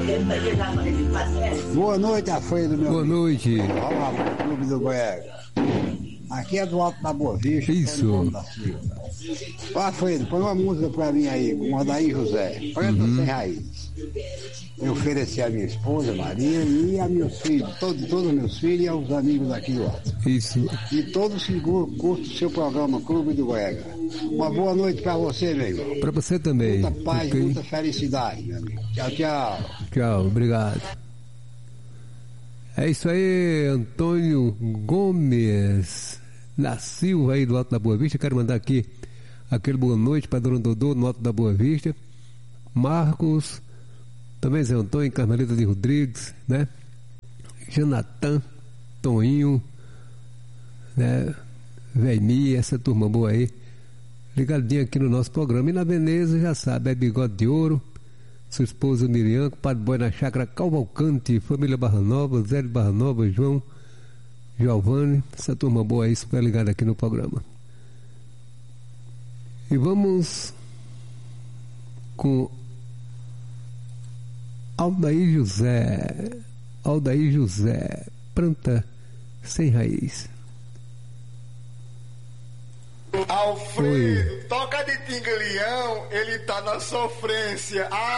Boa noite, Alfredo, meu Boa amigo. noite. Olá, Clube do Goiás. Aqui é do Alto da Boa Vista. Isso. Ô, Alfredo, põe uma música pra mim aí, com o Odair José. Preta Sem Raiz. Eu ofereci a minha esposa, Maria, e a meus filhos, todos os meus filhos e aos amigos daqui do Alto. Isso. E todos que curtem o seu programa Clube do Goiás. Uma boa noite pra você, meu irmão. Pra você também. Muita paz, Ok? muita felicidade, meu amigo. Tchau, tchau. Tchau, obrigado. É isso aí, Antônio Gomes da Silva aí do Alto da Boa Vista. Quero mandar aqui aquele boa noite para Dona Dodô no Alto da Boa Vista. Marcos, também Zé Antônio, Carmelita de Rodrigues, né? Jonathan, Toninho, né? Veimi, essa turma boa aí, ligadinho aqui no nosso programa. E na Veneza, já sabe, é Bigode de Ouro, sua esposa Miriam, Padre Boy na Chácara Cavalcante, família Barra Nova, Zé de Barra Nova, João, Giovanni, essa turma boa aí, super ligada aqui no programa. E vamos com Aldair José, Planta Sem Raiz. Alfredo, toca de Tingleão, ele tá na sofrência.